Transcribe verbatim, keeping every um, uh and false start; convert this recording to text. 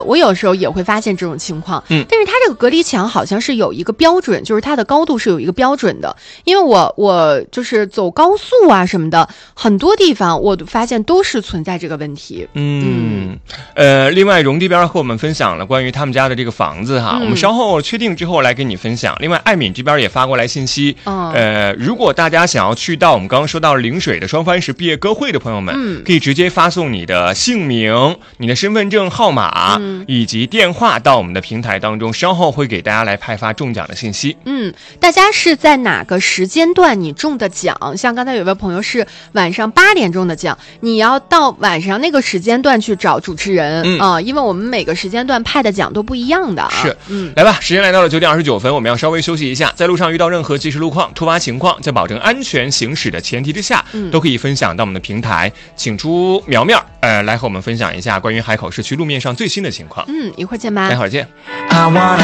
我有时候也会发现这种情况， 嗯， 但是它这个隔离墙好像是有一个标准，就是它的高度是有一个标准的。因为我我就是走高速啊什么的，很多地方我发现都是存在这个问题。 嗯，呃，另外荣这边和我们分享了关于他们家的这个房子哈，嗯、我们稍后确定之后来给你分享。另外，艾敏这边也发过来信息， 嗯、 呃，如果大家想要去到我们刚刚说到陵水的双帆石毕业歌会的朋友们， 嗯， 可以直接发送你的姓名、你的身份证号码、 嗯、 以及电话到我们的平台当中，稍后会给大家来派发中奖的信息。 嗯，大家是在哪个时间段你中的奖？像刚才有位朋友是晚上八点钟的奖，你要到晚上那个时间段去找主持人、 嗯、 啊，因为我们每个时间段派的奖都不一样的啊。 是， 嗯， 来吧，时间来到了九点二十九分，我们要稍微休息一下。在路上遇到任何即时路况、突发情况，在保证安全行驶的前提之下， 嗯、 都可以分享到我们的平台，请出苗苗，呃，来和我们分享一下关于海口市区路面上最新的情况。 嗯，一会儿见吧。 待会儿见。